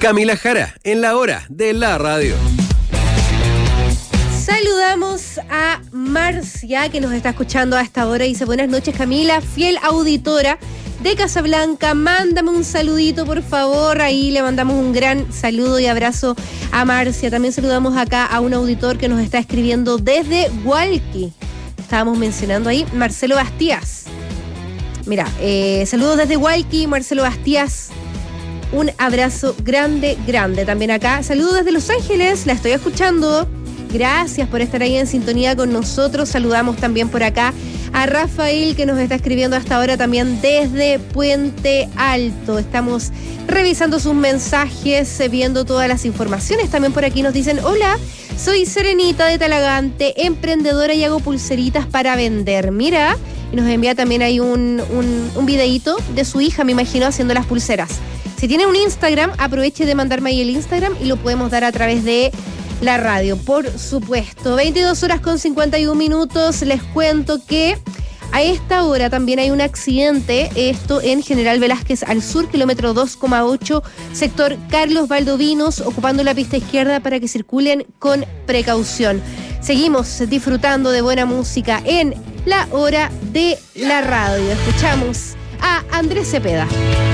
Camila Jara, en la hora de la radio. Saludamos a Marcia, que nos está escuchando a esta hora. Dice, buenas noches, Camila, fiel auditora de Casablanca. Mándame un saludito, por favor. Ahí le mandamos un gran saludo y abrazo a Marcia. También saludamos acá a un auditor que nos está escribiendo desde Hualqui. Estábamos mencionando ahí, Marcelo Bastías. Mira, saludos desde Hualqui, Marcelo Bastías. Un abrazo grande, grande. También acá, saludos desde Los Ángeles, la estoy escuchando. Gracias por estar ahí en sintonía con nosotros. Saludamos también por acá a Rafael, que nos está escribiendo hasta ahora también desde Puente Alto. Estamos revisando sus mensajes, viendo todas las informaciones. También por aquí nos dicen, hola, soy Serenita de Talagante, emprendedora y hago pulseritas para vender. Mira, y nos envía también ahí un videíto de su hija, me imagino, haciendo las pulseras. Si tiene un Instagram, aproveche de mandarme ahí el Instagram y lo podemos dar a través de la radio, por supuesto. 22:51. Les cuento que a esta hora también hay un accidente, esto en General Velázquez al sur, kilómetro 2,8, sector Carlos Valdovinos, ocupando la pista izquierda para que circulen con precaución. Seguimos disfrutando de buena música en la hora de la radio. Escuchamos a Andrés Cepeda.